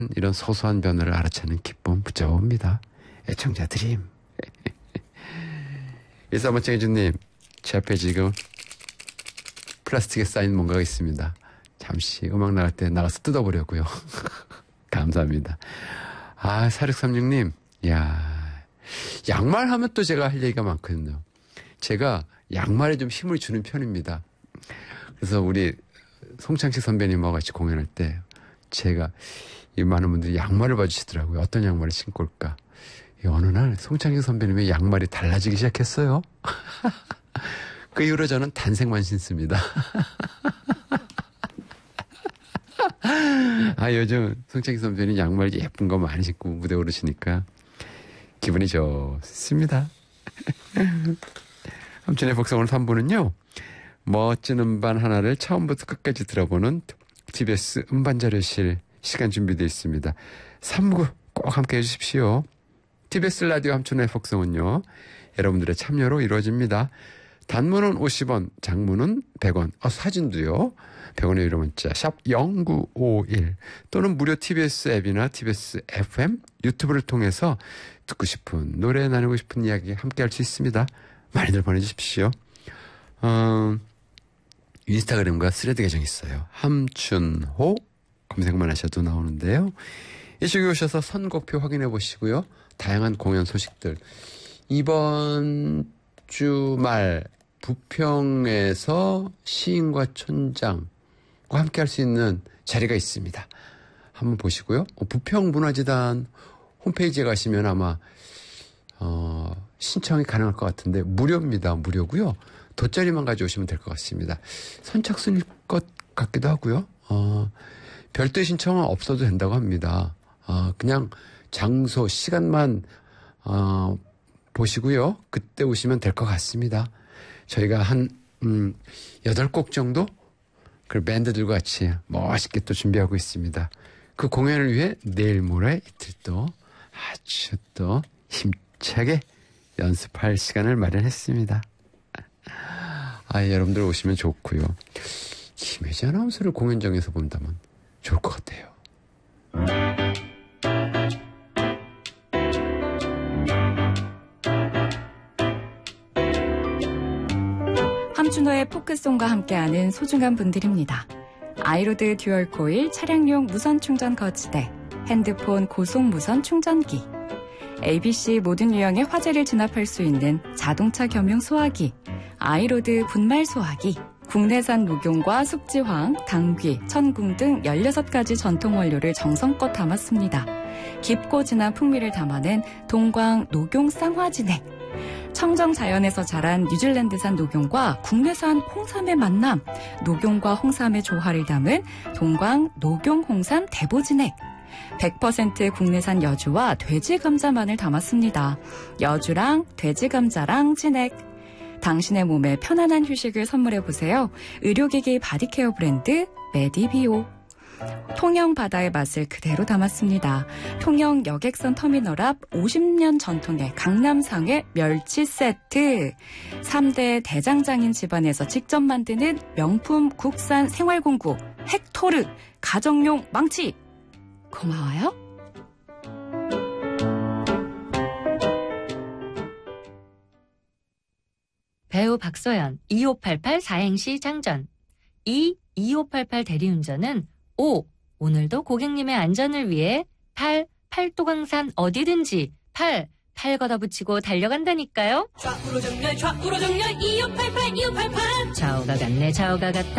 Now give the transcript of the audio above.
이런 소소한 변화를 알아채는 기쁨 붙여봅니다. 애청자 드림. 일사번째 주님, 제 앞에 지금 플라스틱에 쌓인 뭔가가 있습니다. 잠시 음악 나갈 때 나가서 뜯어보려고요. 감사합니다. 4636님, 야, 양말 하면 또 제가 할 얘기가 많거든요. 제가 양말에 좀 힘을 주는 편입니다. 그래서 우리 송창식 선배님하고 같이 공연할 때 제가 이 많은 분들이 양말을 봐주시더라고요. 어떤 양말을 신고 올까. 어느 날 송창식 선배님의 양말이 달라지기 시작했어요. 그 이후로 저는 단색만 신습니다. 요즘 송창식 선배님 양말 예쁜 거 많이 신고 무대 오르시니까 기분이 좋습니다. 함춘의 복성 오늘 3부는요. 멋진 음반 하나를 처음부터 끝까지 들어보는 TBS 음반자료실 시간 준비되어 있습니다. 3부 꼭 함께 해주십시오. TBS 라디오 함춘의 복성은요. 여러분들의 참여로 이루어집니다. 단문은 50원, 장문은 100원, 사진도요. 100원의 유료 문자 샵 0951 또는 무료 TBS 앱이나 TBS FM, 유튜브를 통해서 듣고 싶은 노래, 나누고 싶은 이야기 함께 할 수 있습니다. 많이들 보내주십시오. 인스타그램과 스레드 계정 있어요. 함춘호 검색만 하셔도 나오는데요. 이쪽에 오셔서 선곡표 확인해 보시고요. 다양한 공연 소식들. 이번 주말 부평에서 시인과 촌장과 함께 할 수 있는 자리가 있습니다. 한번 보시고요. 부평문화재단 홈페이지에 가시면 아마 신청이 가능할 것 같은데 무료입니다. 무료고요. 돗자리만 가져오시면 될 것 같습니다. 선착순일 것 같기도 하고요. 별도의 신청은 없어도 된다고 합니다. 그냥 장소, 시간만 보시고요. 그때 오시면 될 것 같습니다. 저희가 한 8곡 정도 그 밴드들과 같이 멋있게 또 준비하고 있습니다. 그 공연을 위해 내일 모레 이틀 또 아주 또 힘차게 연습할 시간을 마련했습니다. 여러분들 오시면 좋고요. 김혜지 아나운서를 공연장에서 본다면 좋을 것 같아요. 함준호의 포크송과 함께하는 소중한 분들입니다. 아이로드 듀얼 코일 차량용 무선 충전 거치대, 핸드폰 고속 무선 충전기, ABC 모든 유형의 화재를 진압할 수 있는 자동차 겸용 소화기, 아이로드 분말 소화기, 국내산 녹용과 숙지황, 당귀, 천궁 등 16가지 전통 원료를 정성껏 담았습니다. 깊고 진한 풍미를 담아낸 동광 녹용 쌍화진액, 청정 자연에서 자란 뉴질랜드산 녹용과 국내산 홍삼의 만남, 녹용과 홍삼의 조화를 담은 동광 녹용 홍삼 대보진액, 100% 국내산 여주와 돼지 감자만을 담았습니다. 여주랑 돼지 감자랑 진액. 당신의 몸에 편안한 휴식을 선물해보세요. 의료기기 바디케어 브랜드 메디비오. 통영 바다의 맛을 그대로 담았습니다. 통영 여객선 터미널 앞 50년 전통의 강남상회 멸치 세트. 3대 대장장인 집안에서 직접 만드는 명품 국산 생활공구 헥토르 가정용 망치. 고마워요. 배우 박서연 2588 사행시 장전. 2588 대리운전은 오늘도 고객님의 안전을 위해 팔도강산 어디든지 팔 걷어붙이고 달려간다니까요. 좌우로 정렬 2588 2588 좌우가 같네 좌우가 같다.